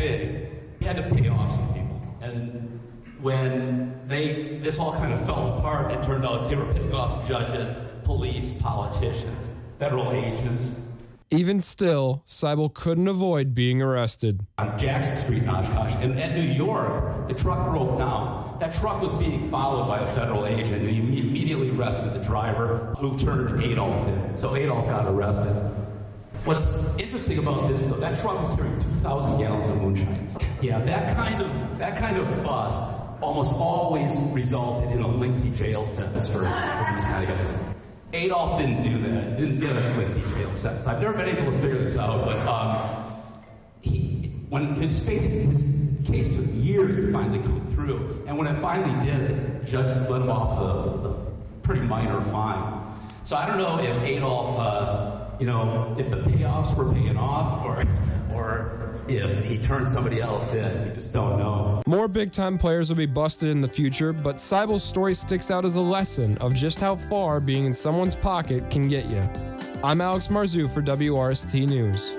big, he had to pay off some people. And when this all kind of fell apart, it turned out they were paying off judges, police, politicians, federal agents. Even still, Seibel couldn't avoid being arrested. On Jackson Street in Oshkosh, and at New York, the truck broke down. That truck was being followed by a federal agent, and he immediately arrested the driver, who turned Adolf in. So Adolf got arrested. What's interesting about this, though, that truck was carrying 2,000 gallons of moonshine. Yeah, that kind of bus almost always resulted in a lengthy jail sentence for these kind of guys. Adolf didn't do that. He didn't get a lengthy jail sentence. I've never been able to figure this out, but when his case took years to finally come through, and when it finally did, the judge let him off the pretty minor fine. So I don't know if Adolf, if the payoffs were paying off, or if he turned somebody else in. We just don't know. More big-time players will be busted in the future, but Seibel's story sticks out as a lesson of just how far being in someone's pocket can get you. I'm Alex Marzou for WRST News.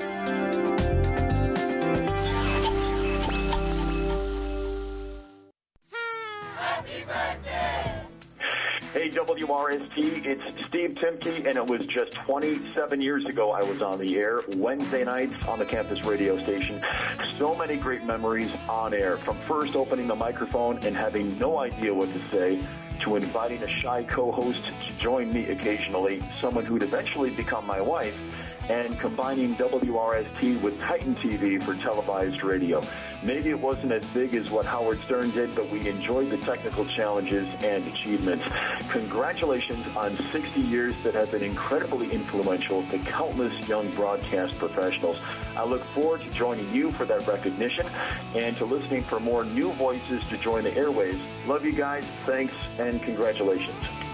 Hey, WRST, it's Steve Timke, and it was just 27 years ago I was on the air, Wednesday nights on the campus radio station. So many great memories on air, from first opening the microphone and having no idea what to say, to inviting a shy co-host to join me occasionally, someone who'd eventually become my wife, and combining WRST with Titan TV for televised radio. Maybe it wasn't as big as what Howard Stern did, but we enjoyed the technical challenges and achievements. Congratulations on 60 years that have been incredibly influential to countless young broadcast professionals. I look forward to joining you for that recognition and to listening for more new voices to join the airwaves. Love you guys, thanks, and congratulations.